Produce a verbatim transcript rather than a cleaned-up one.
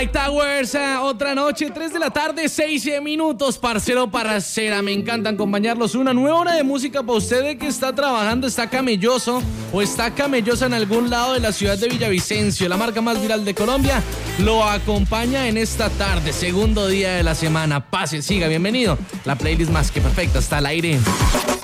Mike Towers, eh, otra noche, tres de la tarde, seis minutos, parcero, parcera. Me encanta acompañarlos. Una nueva hora de música para usted que está trabajando, está camelloso o está camellosa en algún lado de la ciudad de Villavicencio. La marca más viral de Colombia lo acompaña en esta tarde, segundo día de la semana. Pase, siga, bienvenido. La playlist más que perfecta está al aire.